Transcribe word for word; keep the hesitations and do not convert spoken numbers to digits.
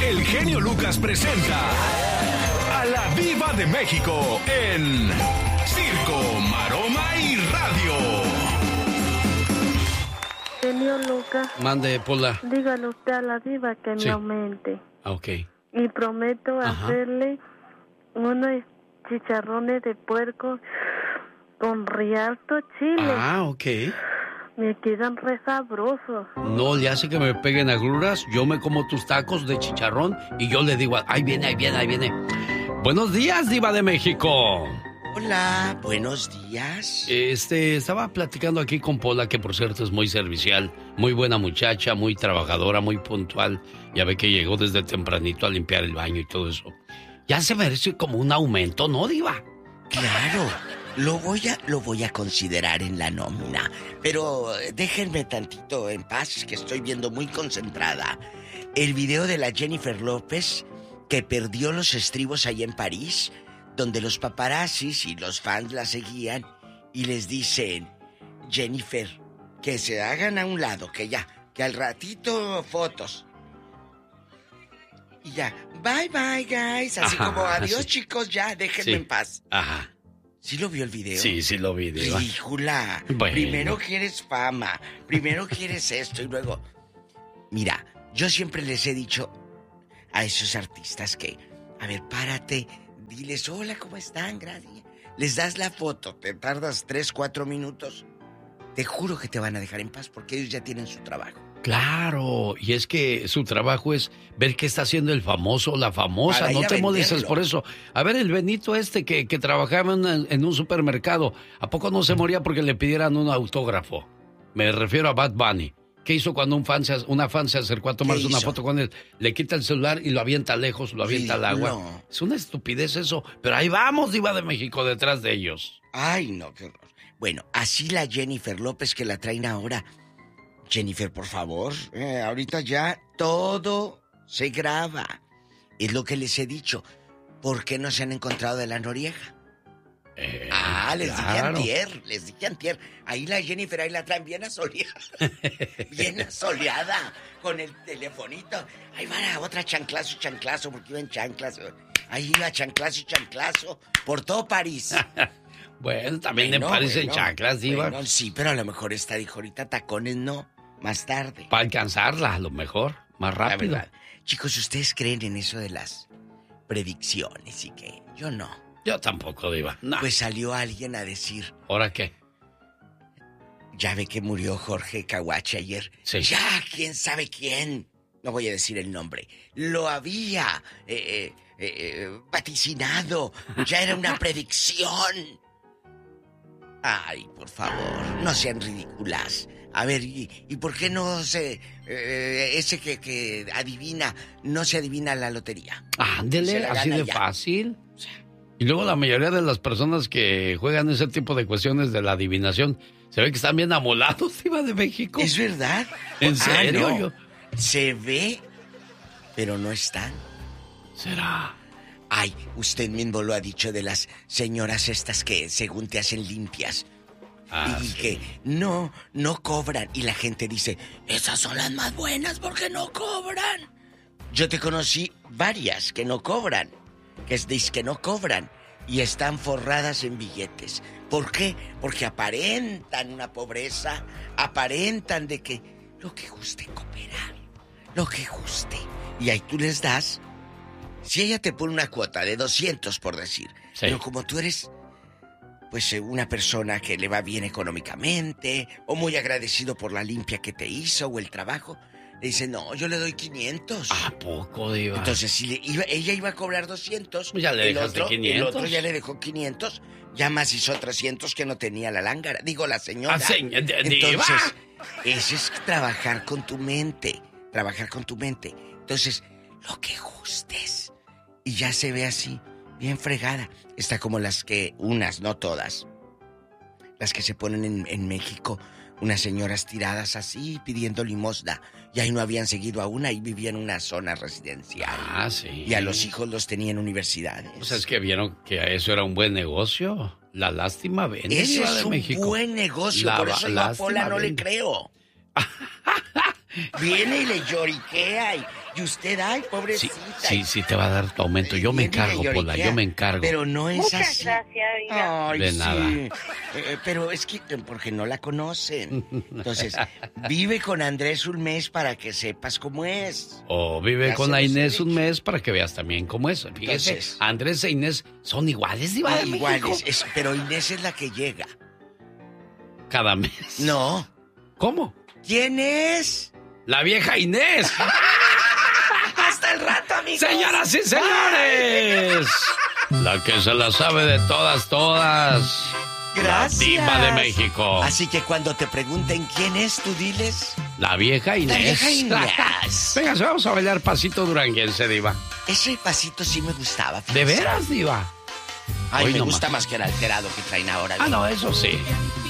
el genio Lucas presenta a la Diva de México en Circo, Maroma y Radio. Genio Lucas. Mande, Pola. Dígale usted a la Diva que Sí. me aumente. Ok. Y prometo Ajá. hacerle unos chicharrones de puerco con rialto chile. Ah, ok. Me quedan re sabrosos. No le hace que me peguen agruras. Yo me como tus tacos de chicharrón y yo le digo, ahí viene, ahí viene, ahí viene. Buenos días, Diva de México. Hola, buenos días. Este, estaba platicando aquí con Pola, que por cierto es muy servicial, muy buena muchacha, muy trabajadora, muy puntual. Ya ve que llegó desde tempranito a limpiar el baño y todo eso. Ya se merece como un aumento, ¿no, Diva? Claro, lo voy a, lo voy a considerar en la nómina. Pero eh, déjenme tantito en paz, que estoy viendo muy concentrada el video de la Jennifer López, que perdió los estribos allá en París, donde los paparazzis y los fans la seguían y les dicen, Jennifer, que se hagan a un lado, que ya, que al ratito fotos. Y ya, bye bye guys, así Ajá, como adiós sí. chicos, ya, déjenme Sí. en paz. Ajá. ¿Sí lo vio el video? Sí, sí lo vi, Diva. Ridícula. Bueno. Primero quieres fama, primero quieres esto y luego... Mira, yo siempre les he dicho a esos artistas que, a ver, párate, diles, hola, ¿cómo están? Gracias. Les das la foto, te tardas tres, cuatro minutos. Te juro que te van a dejar en paz porque ellos ya tienen su trabajo. Claro, y es que su trabajo es ver qué está haciendo el famoso o la famosa. Para ir No a te molestes venderlo. por eso. A ver, el Benito este que, que trabajaba en, en un supermercado, ¿a poco no se moría porque le pidieran un autógrafo? Me refiero a Bad Bunny. ¿Qué hizo cuando un fan se, una fan se acercó a tomarse una hizo? foto con él? Le quita el celular y lo avienta lejos, lo avienta al agua. Ridículo. Es una estupidez eso. Pero ahí vamos, Diva de México, detrás de ellos. Ay, no, qué horror. Bueno, así la Jennifer López que la traen ahora. Jennifer, por favor, eh, ahorita ya todo se graba. Es lo que les he dicho. ¿Por qué no se han encontrado de la Noriega? Eh, Ah, les dije claro. antier, les dije antier. Ahí la Jennifer, ahí la traen bien asoleada. Bien asoleada, con el telefonito. Ahí va la otra chanclazo y chanclazo, porque iba en chanclas. Ahí iba chanclazo y chanclazo por todo París. Bueno, también Bueno, en París en bueno, chanclas, Diva. bueno, sí, pero a lo mejor esta dijo ahorita tacones no, más tarde. Para alcanzarla, a lo mejor, más La rápido. verdad. Chicos, ¿ustedes creen en eso de las predicciones y que yo no? Yo tampoco, Diva. No. Pues salió alguien a decir, ¿Ahora qué? ya ve que murió Jorge Caguache ayer. Sí. Ya, quién sabe quién. No voy a decir el nombre. Lo había eh, eh, eh, vaticinado. Ya era una predicción. Ay, por favor, no sean ridículas. A ver, ¿y, y por qué no se... eh, ese que, que adivina, no se adivina la lotería? Se Ándele, la así gana de ya. fácil. Y luego la mayoría de las personas que juegan ese tipo de cuestiones de la adivinación, se ve que están bien amolados, Diva de México. ¿Es verdad? ¿En Ah, serio? no. Yo- Se ve, pero no están. ¿Será? Ay, usted mismo lo ha dicho de las señoras estas que según te hacen limpias. Ah, y sí. que no, no cobran. Y la gente dice, esas son las más buenas porque no cobran. Yo te conocí varias que no cobran. Que es dis que no cobran. Y están forradas en billetes. ¿Por qué? Porque aparentan una pobreza. Aparentan de que lo que guste cooperar. Lo que guste. Y ahí tú les das. Si ella te pone una cuota de doscientos, por decir. Sí. Pero como tú eres... pues eh, una persona que le va bien económicamente, o muy agradecido por la limpia que te hizo, o el trabajo, le dice, no, yo le doy quinientos. ¿A poco, Diva? Entonces, si le iba, ella iba a cobrar doscientos, Pues ya le el dejaste otro, quinientos. el otro ya le dejó quinientos, ya más hizo trescientos que no tenía la lángara, digo, la señora. Ah, señor, de- Diva. Entonces, eso es trabajar con tu mente, trabajar con tu mente. Entonces, lo que gustes. Y ya se ve así, bien fregada. Está como las que, unas, no todas, las que se ponen en, en México, unas señoras tiradas así, pidiendo limosna. Y ahí no habían seguido a una y vivían en una zona residencial. Ah, sí. Y a los hijos los tenían en universidades. O sea, es que vieron que eso era un buen negocio. La lástima vende, Ese Diva es de un México. buen negocio, La por va- eso yo a lástima Pola no le vende. creo. Viene y le lloriquea y, y usted, ay, pobrecita. Sí, sí, sí te va a dar tu aumento. Yo me encargo, Pola, yo me encargo. Pero no es Muchas así. gracias, Diva. Ay, De sí. nada. Eh, pero es que porque no la conocen. Entonces, vive con Andrés un mes para que sepas cómo es. O vive Ya con se la los he Inés dicho. un mes para que veas también cómo es. Fíjese, Entonces- Andrés e Inés son iguales, Diva de Iguales, México. es- pero Inés es la que llega. Cada mes. No. ¿Cómo? ¿Quién es? La vieja Inés. Hasta el rato, amigos. Señoras y señores. La que se la sabe de todas, todas. Gracias. La diva de México. Así que cuando te pregunten quién es, tú diles. La vieja Inés. La vieja Inés. Venga, vamos a bailar pasito duranguense, diva. Ese pasito sí me gustaba. ¿De fíjese. veras, diva? Ay, Hoy me no gusta más. más que el alterado que traen ahora. Ah, no, eso sí.